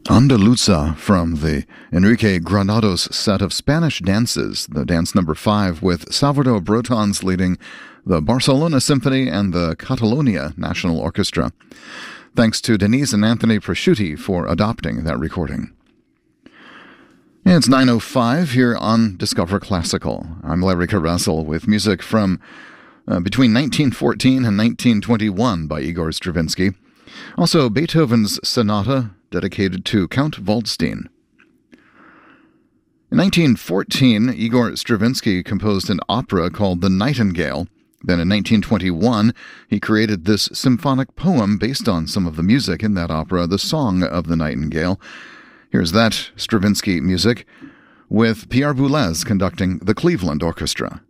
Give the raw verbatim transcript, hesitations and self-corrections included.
Andaluza from the Enrique Granados set of Spanish dances, the dance number five, with Salvador Brotons leading the Barcelona Symphony and the Catalonia National Orchestra. Thanks to Denise and Anthony Prosciutti for adopting that recording. It's nine oh five here on Discover Classical. I'm Larry Carasel with music from uh, between nineteen fourteen and nineteen twenty-one by Igor Stravinsky. Also, Beethoven's Sonata, dedicated to Count Waldstein. In nineteen fourteen, Igor Stravinsky composed an opera called The Nightingale. Then in nineteen twenty-one, he created this symphonic poem based on some of the music in that opera, The Song of the Nightingale. Here's that Stravinsky music with Pierre Boulez conducting the Cleveland Orchestra.